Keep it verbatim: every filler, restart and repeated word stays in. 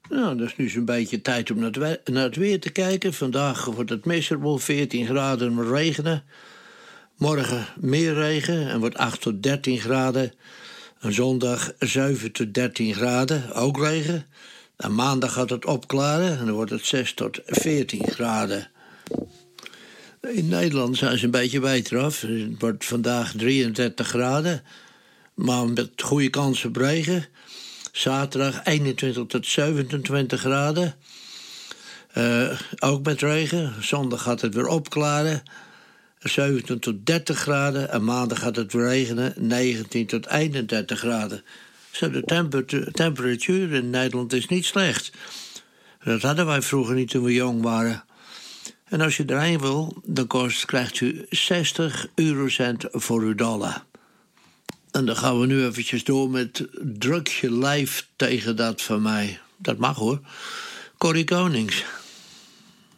Nou, dat is nu zo'n beetje tijd om naar het, we- naar het weer te kijken. Vandaag wordt het miserable, veertien graden met regenen. Morgen meer regen en wordt acht tot dertien graden. En zondag zeven tot dertien graden, ook regen. En maandag gaat het opklaren en dan wordt het zes tot veertien graden. In Nederland zijn ze een beetje beter af. Het wordt vandaag drieëndertig graden, maar met goede kans op regen. Zaterdag eenentwintig tot zevenentwintig graden. Uh, ook met regen. Zondag gaat het weer opklaren. zeventien tot dertig graden. En maandag gaat het weer regenen. negentien tot eenendertig graden. Zo, de temper- temperatuur in Nederland is niet slecht. Dat hadden wij vroeger niet toen we jong waren. En als je erheen wil, dan kost, krijgt u zestig eurocent voor uw dollar. En dan gaan we nu eventjes door met druk je lijf tegen dat van mij. Dat mag hoor. Corrie Konings.